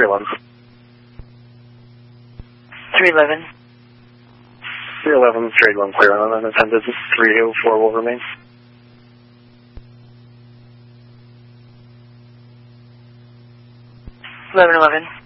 311. 311. 311, trade 1 clear on unattended. 304 will remain. 1111.